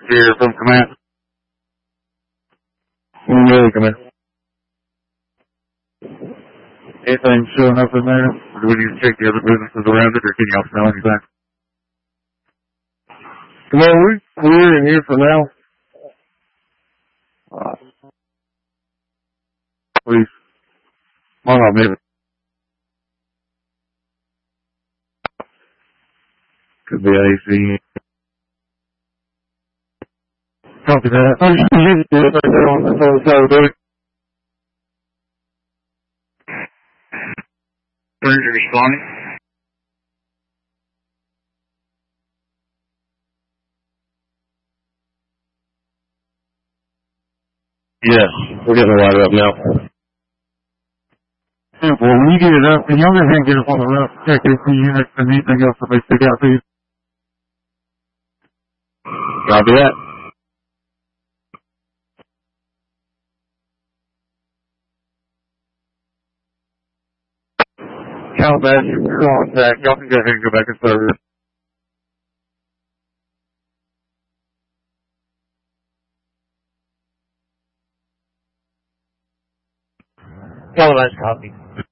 Here from command. Really, command. Anything showing up in there? Or do we need to check the other businesses around it, or can y'all smell anything? Command, we're in here for now. Please. Hold on, maybe. Could be AC. Copy that. Right there on the other side of the building. Ranger responding. Yes, we're getting the light up now. Yeah, well, when you get it up, and y'all go ahead and get up on the roof, check AC units and anything else that may stick out to you. Copy that. Calabash, you're on track. Y'all can go ahead and go back and serve. Calabash, copy.